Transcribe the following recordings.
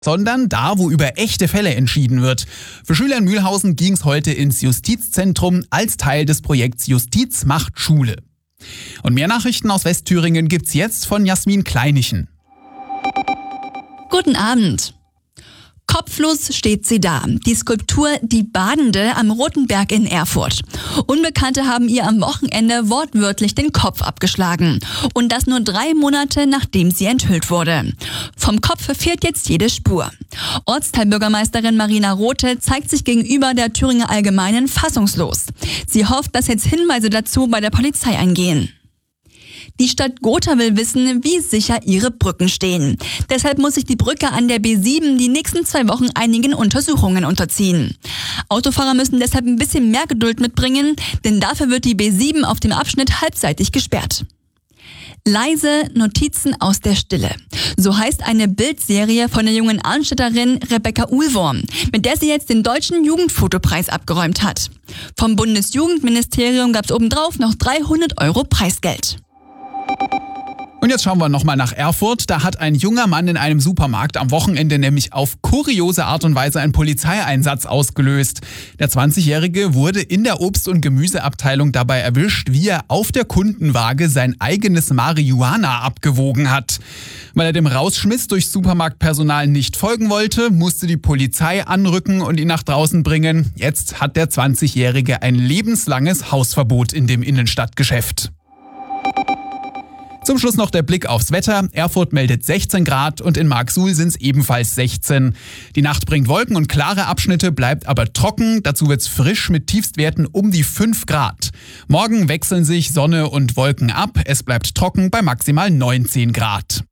sondern da, wo über echte Fälle entschieden wird. Für Schüler in Mühlhausen ging es heute ins Justizzentrum als Teil des Projekts Justiz macht Schule. Und mehr Nachrichten aus Westthüringen gibt's jetzt von Jasmin Kleinichen. Guten Abend. Kopflos steht sie da, die Skulptur Die Badende am Roten Berg in Erfurt. Unbekannte haben ihr am Wochenende wortwörtlich den Kopf abgeschlagen. Und das nur 3 Monate, nachdem sie enthüllt wurde. Vom Kopf fehlt jetzt jede Spur. Ortsteilbürgermeisterin Marina Rothe zeigt sich gegenüber der Thüringer Allgemeinen fassungslos. Sie hofft, dass jetzt Hinweise dazu bei der Polizei eingehen. Die Stadt Gotha will wissen, wie sicher ihre Brücken stehen. Deshalb muss sich die Brücke an der B7 die nächsten 2 Wochen einigen Untersuchungen unterziehen. Autofahrer müssen deshalb ein bisschen mehr Geduld mitbringen, denn dafür wird die B7 auf dem Abschnitt halbseitig gesperrt. Leise Notizen aus der Stille. So heißt eine Bildserie von der jungen Arnstädterin Rebecca Uhlworm, mit der sie jetzt den Deutschen Jugendfotopreis abgeräumt hat. Vom Bundesjugendministerium gab es obendrauf noch 300 € Preisgeld. Und jetzt schauen wir nochmal nach Erfurt. Da hat ein junger Mann in einem Supermarkt am Wochenende nämlich auf kuriose Art und Weise einen Polizeieinsatz ausgelöst. Der 20-Jährige wurde in der Obst- und Gemüseabteilung dabei erwischt, wie er auf der Kundenwaage sein eigenes Marihuana abgewogen hat. Weil er dem Rausschmiss durch Supermarktpersonal nicht folgen wollte, musste die Polizei anrücken und ihn nach draußen bringen. Jetzt hat der 20-Jährige ein lebenslanges Hausverbot in dem Innenstadtgeschäft. Zum Schluss noch der Blick aufs Wetter. Erfurt meldet 16 Grad und in Marksuhl sind es ebenfalls 16. Die Nacht bringt Wolken und klare Abschnitte, bleibt aber trocken. Dazu wird's frisch mit Tiefstwerten um die 5 Grad. Morgen wechseln sich Sonne und Wolken ab. Es bleibt trocken bei maximal 19 Grad.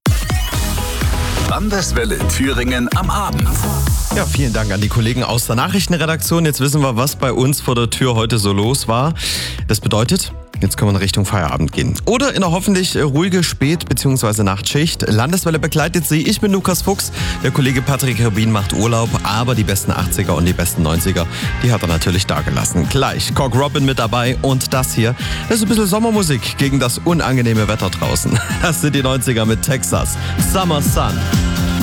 Landeswelle Thüringen am Abend. Ja, vielen Dank an die Kollegen aus der Nachrichtenredaktion. Jetzt wissen wir, was bei uns vor der Tür heute so los war. Das bedeutet, jetzt können wir in Richtung Feierabend gehen. Oder in eine hoffentlich ruhige Spät- bzw. Nachtschicht. Landeswelle begleitet Sie. Ich bin Lukas Fuchs. Der Kollege Patrick Rubin macht Urlaub. Aber die besten 80er und die besten 90er, die hat er natürlich dagelassen. Gleich Cock Robin mit dabei. Und das hier, das ist ein bisschen Sommermusik gegen das unangenehme Wetter draußen. Das sind die 90er mit Texas. Summer Sun.